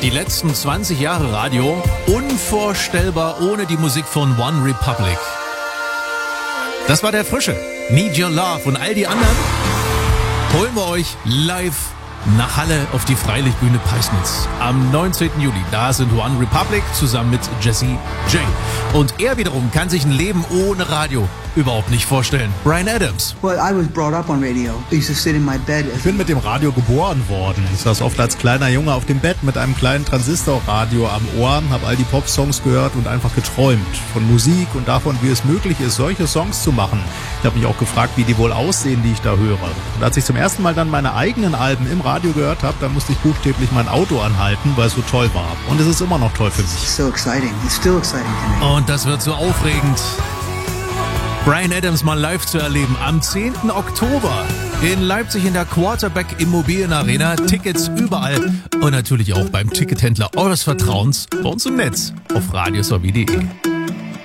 Die letzten 20 Jahre Radio, unvorstellbar ohne die Musik von One Republic. Das war der Frische. Need Your Love und all die anderen holen wir euch live nach Halle auf die Freilichtbühne Peisnitz. Am 19. Juli, da sind One Republic zusammen mit Jesse J. Und er wiederum kann sich ein Leben ohne Radio überhaupt nicht vorstellen. Bryan Adams. Well, I was brought up on radio. I used to sit in my bed. Ich bin mit dem Radio geboren worden. Ich saß oft als kleiner Junge auf dem Bett mit einem kleinen Transistorradio am Ohr, habe all die Pop-Songs gehört und einfach geträumt von Musik und davon, wie es möglich ist, solche Songs zu machen. Ich habe mich auch gefragt, wie die wohl aussehen, die ich da höre. Und als ich zum ersten Mal dann meine eigenen Alben im Radio gehört habe, dann musste ich buchstäblich mein Auto anhalten, weil es so toll war. Und es ist immer noch toll für mich. It's so exciting. It's still exciting to me. Und das wird so aufregend, Bryan Adams mal live zu erleben. Am 10. Oktober in Leipzig in der Quarterback Immobilienarena. Tickets überall und natürlich auch beim Tickethändler eures Vertrauens bei uns im Netz auf radiosowie.de.